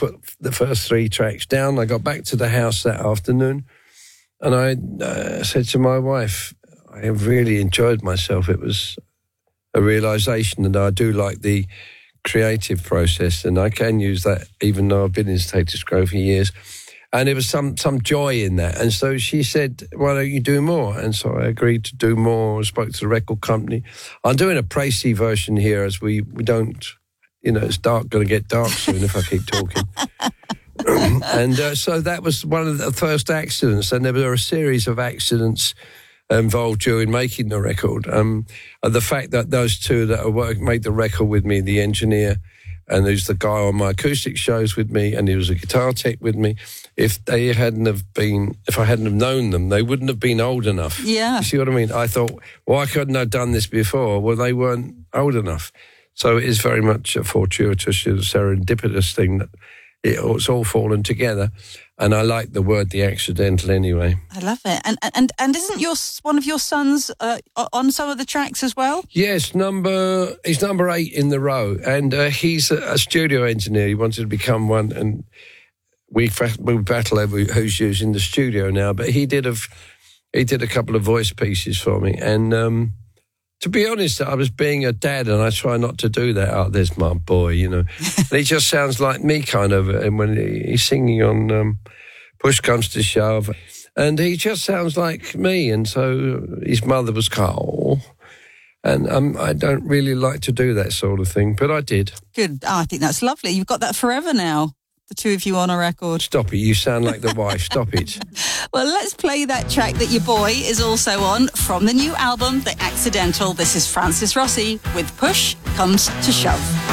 put the first 3 tracks down. I got back to the house that afternoon, and I said to my wife, I have really enjoyed myself. It was a realisation that I do like the creative process, and I can use that even though I've been in Status Quo for years. And there was some joy in that. And so she said, why don't you do more? And so I agreed to do more. I spoke to the record company. I'm doing a Précis version here as we don't, it's going to get dark soon if I keep talking. And so that was one of the first accidents. And there were a series of accidents involved during making the record. The fact that those two that made the record with me, the engineer, and there's the guy on my acoustic shows with me, and he was a guitar tech with me. If I hadn't have known them, they wouldn't have been old enough. Yeah. You see what I mean? I thought, why couldn't I have done this before? Well, they weren't old enough. So it is very much a fortuitous, serendipitous thing that it's all fallen together. And I like the word "the accidental" anyway. I love it. And isn't one of your sons on some of the tracks as well? Yes, he's number 8 in the row, and he's a studio engineer. He wanted to become one, and we battle over who's using the studio now. But he did a couple of voice pieces for me, and to be honest, I was being a dad, and I try not to do that. Oh, there's my boy, And he just sounds like me, kind of, and when he's singing on Push Comes to Shove, and he just sounds like me. And so his mother was Carl, and I don't really like to do that sort of thing, but I did. Good. Oh, I think that's lovely. You've got that forever now, the two of you on a record. Stop it. You sound like the wife. Stop it. Well, let's play that track that your boy is also on from the new album, The Accidental. This is Francis Rossi with Push Comes to Shove.